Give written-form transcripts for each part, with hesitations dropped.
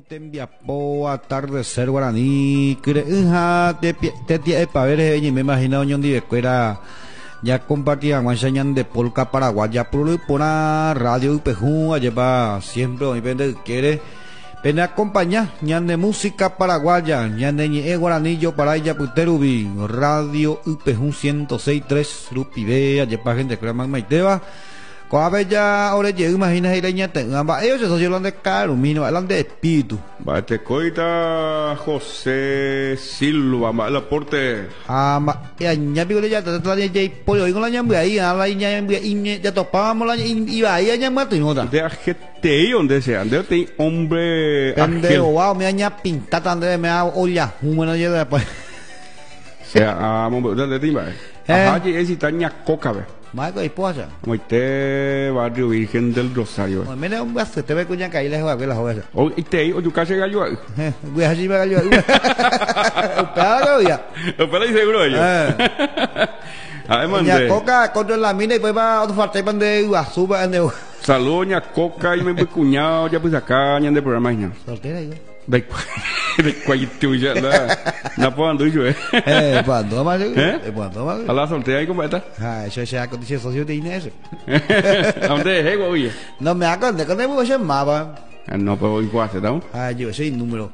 Tembiapo atardecer guaraní, te tiene para ver, me imagino donde escuela ya compartían enseñan de polka paraguaya por una radio UPJ lleva siempre depende quiere pena acompañar ñan de música paraguaya ñan de guaranillo para ella puterubi radio UPJ 106.3 Rupibea lleva gente que llaman Maiteba. Có bây giờ ở đây chỉ imagina hay đây nhá tưởng bạn ấy cho tôi làm cái mình nói làm de espíritu. Ba te coita José Silva ma la porte. Ma ya nya bi ya ta ta ya pollo y con la nya ahí la nya ya topamos la iba ahí ya más tu nota. De agete donde sea, de te hombre ande wow me nya pinta tan de me olla, bueno ya después. Sea mo de timba. Ajá, y esi taña coca ve. Mai có iposa. Moite barrio Virgen del Rosario. Mẹ nó ông bác te ve con cái là hoa cái là hoa. O ite o tu casa gallo. Güey así va gallo. Pero ya. Pero seguro yo. Además de coca contra la mina y pues va otro falta pande suba ande. Saludos ña coca y me cuñado ya pues acá ñan de programa ña. Soltera yo. De cuáito ya la puedo andar yo cuando más cuando más a la soltera y cómo está eso se ha acontecido socio de Inés dónde es oye no me hagan de cuando voy a llamar no puedo igual se da yo soy número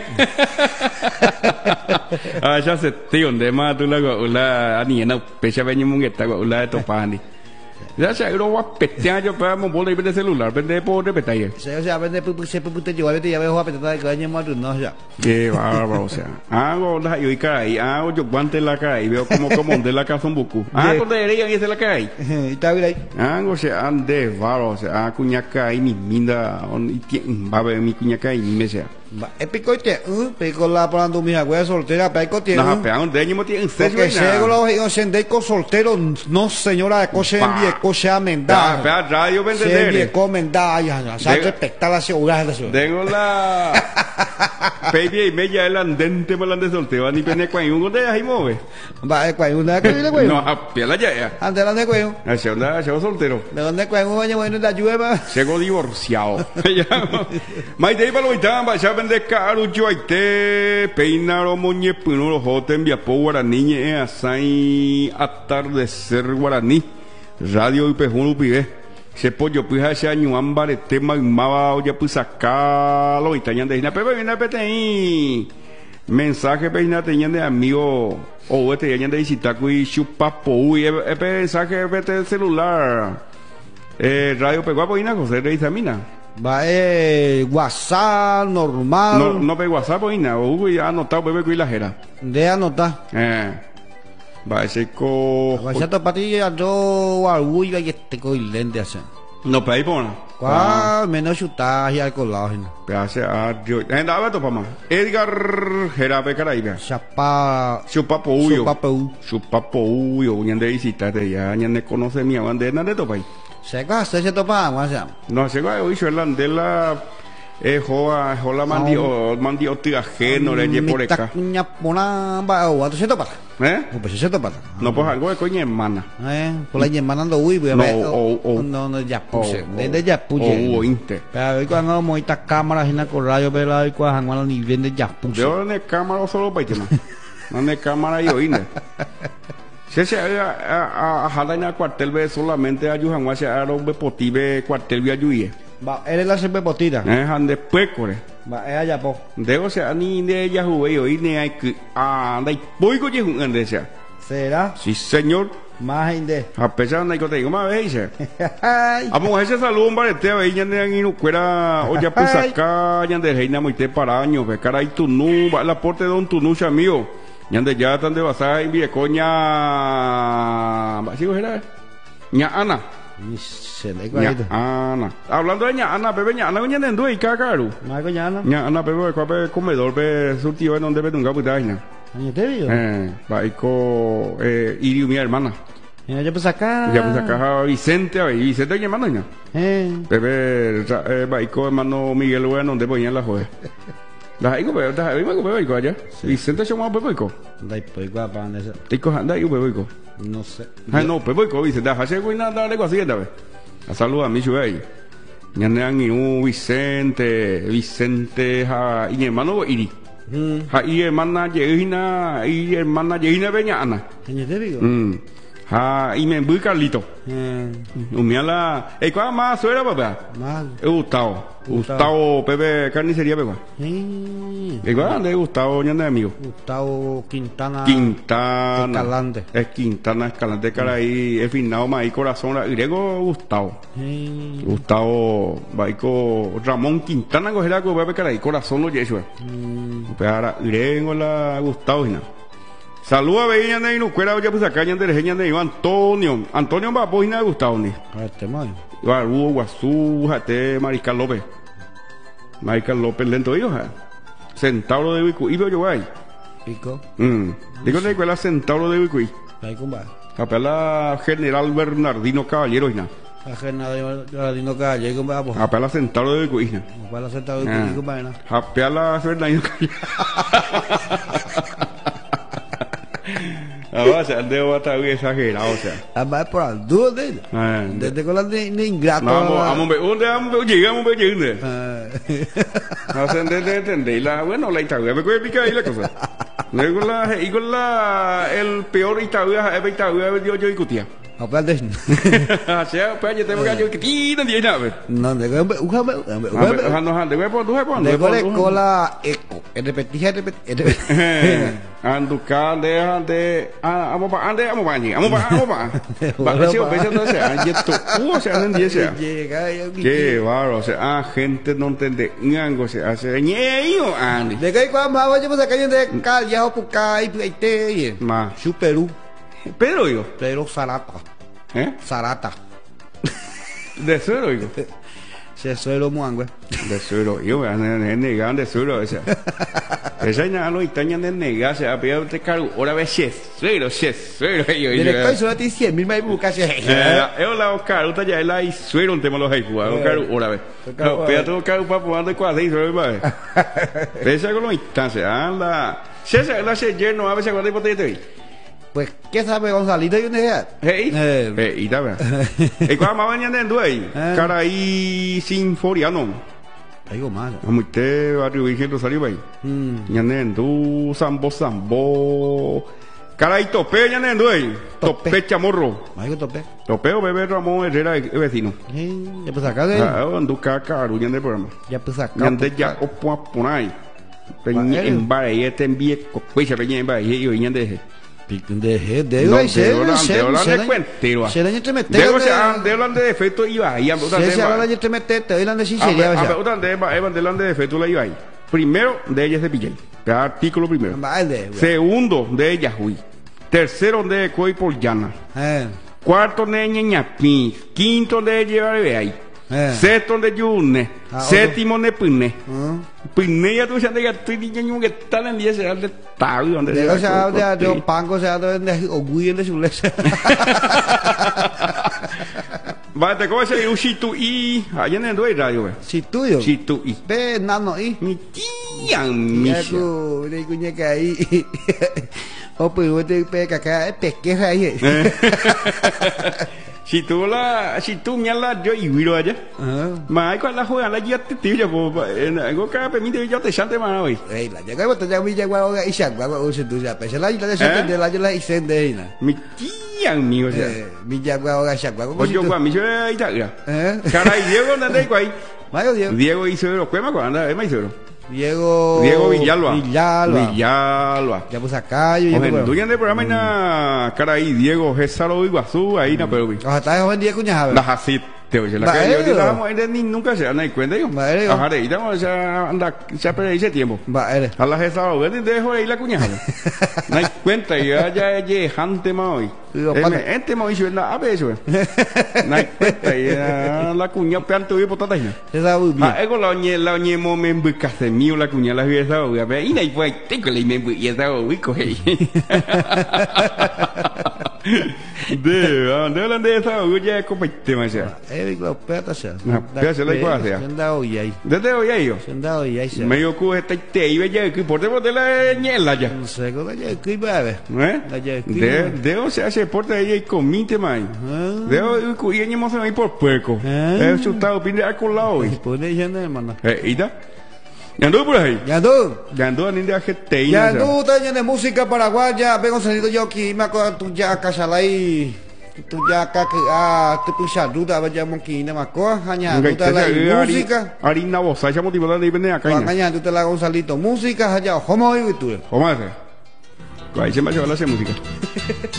ya se tío donde más tú la niña pecha venía mungueta la de topani. Ya se lo va a petear yo para montar y vender celular, vender por de petaye. O sea, vender se puede llevar ya veo a petar que año más no ya. Qué bárbaro, o sea. Hago la yo y caray, hago yo guante la caray, veo como de la casa un buco. Con derecha y ese la caray. Está bien ahí. Hago se ande bárbaro, o sea, cuñaca y mi minda on y va a ver mi cuñaca y mi sea. Épico te pico la parando mi agua soltera pico tiene no peón de año tiene porque llego los sendeco soltero no señora de coche envíe coche amendada radio vendedor se envíe comendada ya se respecta la seguridad tengo la baby y media el andente malande soltero ni pene cuan un de ahí move va cuan una que le cuan no a piela ya ande la de cuan a segunda llegó soltero de dónde cuan un año bueno la llueva llegó divorciado maite para lo itamba de caro yo aite peinaro moñe puno los hoten Tembiapo guaraní asai atardecer guaraní radio UPJ pide se pollo pues ese año ambare tema mava ya pues acá lo itañan de pepe viene pete mensaje peina teñan de amigo o te teñan de visitar y chupapo uy mensaje pete celular radio pegua poina José de Isamina. Va WhatsApp normal. No ve WhatsApp hoy nada. Hugo ya anotado bebé con la jera. De anotar. Va ese co. Va a ser patilla yo orgullo y este coilente hace. No pe ahí pona. ¿Cuál menos chutar y alcohol? Gracias a Dios. Andaba to pama. Edgar Jerabe Caraíba. Chupapo uyo. Chupapo uyo. Ñande visita de ya ñande conoce mi bandera de to país. Se topa, no se va hoy suelan de la jola mandi otigajeno le por acá. ¿Cuánto se topa? Pues se topa. No pues algo de coña hermana. Por la hermana ando uy, no ya puse. Desde ya puse. Pero hoy cuando vamos estas cámaras en la corrallo pero hoy cuando han ni vende ya puse. Yo en cámara solo para ti, no en cámara y oír. Se a Jalaina cuartel ve solamente a Yuhan Guache a Rombe Potive cuartel via Yuye. Va, él la se potita. Ande puecore. Va, allá po. Debo sea ni de ella jugué hoy ni hay que anda poico ye un ande sea. ¿Será? Sí, señor. Más inde. A pesar de que te digo más veces. Vamos a ese saludo un barete a ella de en cuera o ya pues acá ya de reina muy te para años, ve cara y tu nu va la porte don tu nu mío. Yande ya tan de basada en Viecoña. ¿Sí era? Ña Ana. Ña Ana. Hablando de Ña Ana, bebé Ña Ana, Ña Nendú y Cacaru. Ña Ana, bebé, cuál comedor, ve su tío en donde ve nunca puta Ña. ¿Año te vio? Baico, Iriu, mi hermana. Ya pues acá. Ya pues acá Vicente, Vicente, mi hermano Ña. Bebé, baico, hermano Miguel, bueno, donde ponían la joder. Dah iku be, dah iku be iko aja. Vicente chama be iko. Dai pe iko apa anda. Tiko anda iku be iko. No sé. No, be iko Vicente, dah hace iko nada le así esta vez. A saludar a mi chuve. ñaneangiru Vicente ha y hermano iri ha y hermana yeina beñana Año de vigo. ha y me voy Carlito umiala cuál más suera papá Mal. Gustavo Pepe carnicería Pepe igual de Gustavo ñande amigo Gustavo Quintana. Quintana Escalante. Escalante cara ahí es finado más ahí corazón griego Gustavo Baico Ramón Quintana cogerá que voy a pecar ahí corazón lo llevo pero griego la Gustavo y nada. Saludos a Beña de Inucuera, ya pues acá ya de Reña de Antonio va a poner Gustavo ni. Este mayo. Guarú, Guazú, Jate, Mariscal López lento hijo, Centauro de Bicuí, y veo yo ahí. Pico. Digo de escuela Centauro de Bicuí. Ahí con va. Apela General Bernardino Caballero y nada. La gente de Dino Calle, con va. Apela Centauro de Bicuí. Para aceptar de con va. Apela Bernardino Caballero. O sea, debo estar bien exagerado, o sea. Además, por al dúo de él. Desde con la de ingrato. Vamos a ver, llegamos a ver. No sé, entender. Bueno, la Itaúa, me puede explicar ahí la cosa. Y con el peor Itaúa, yo discutía. A plan de. O sea, pues yo tengo que yo que tiene ni nada. No, de De cola eco. Repetija. Anducar de vamos para va si o pese no se han yeto se han dice qué bárbaro o sea gente no entiende ngango se hace ñeio ande de que cuando va yo pues acá de calla o puca y pleite ma superu pero yo pero Sarata de cero yo se suelo muangüe de cero yo negan de cero esa esa ya lo itañan de negar se ha pedido te cargo ahora ve cero yo directo solo ti 100.000 mai buca se eu la caro ta ya la suero un tema los hay jugado caro ahora ve pero todo caro para poner de cuadro eso va esa con lo instancia anda se la se lleno a veces cuando te pues qué sabe Gonzalito y una idea y ta ve y cuando más venían de ahí cara ahí sin foriano algo malo a muite barrio Virgen Rosario ahí ñanendu sambo cara ahí tope ñanendu ahí tope chamorro algo topeo bebé Ramón Herrera vecino ya pues acá de andu caru ñande programa ya pues acá ñande ya opo ponai peñe en bare este envíe coisa peñe en bare y ñande se daño te mete de hablan de defecto y va y se habla de te mete te hablan de sinceridad de defecto la iba ahí primero de ella es de PJ artículo primero segundo de ella Hui tercero de Coy por Llana cuarto de Ñañapi quinto de llevar ahí sexto de Yune séptimo de Pune ya tú sabes que estoy niño que están en 10 de tabi donde se habla de pango se habla de orgullo de su leche va te coge ese usitu y allá en el radio si tuyo si tu y ve nano y mi tía de cuñeca ahí o pues te pega acá pesqueja ahí si tú me la yo y viro allá más con la juega la ya te tira en algo que permite yo te chante más hoy la llega bota ya mi llegó y se va o se tú ya pese la de la yo la hice de ina mi tía amigo ya mi llegó a se va o yo gua mi yo ahí está cara y Diego dónde está ahí Mayo Diego hizo los cuema cuando anda es más Diego Villalba. Ya pues acá yo tú ya de programa na cara ahí Diego Gesaro Iguazú ahí na pero vi. Está joven Diego cuñado. La Hasit te oye la que yo vamos ni nunca se dan cuenta yo. Ajá, ahí estamos ya anda ya pero ese tiempo. A la Gesaro dejo ahí la cuñada. No hay cuenta ya jante más hoy. Este más hoy la ave eso. No hay cuenta ya la cuñada pean tu potata ya. Esa muy bien. Ego la ñemo me embucaste mío la cuñada la vida hoy. Y no hay pues tengo la me y esa hoy coge. ¿Dónde hablan de esa? Oye, ¿cómo te me decía? Lo peta se. Pesa la igual sea. Senda hoy ahí. ¿Desde hoy ahí yo? Senda hoy ahí se. Medio cu esta te iba ya que por debajo de la ñela ya. No sé, ¿cómo ya que bebe? De o sea, se porta ahí comite mai. De o cu y ñemos ahí por pueco. Es chutado pinde a cola hoy. Pone gente, hermano. ¿Ida? ¿Ya anduvo por ahí? Ya tú. Ya anduvo ni de agente. Ya tú, taña de música paraguaya. Vengo salido yo aquí, me acuerdo tu ya cachalai. Tu ya caca, tu pisha duda, vaya monquina, macoa, hanya, tu te la música. Harina vos, ya motivada de venir acá. Hanya, tu te la Gonzalito, música, hanya, homo y tú. ¿Cómo hace? Ahí se me ha llevado la música.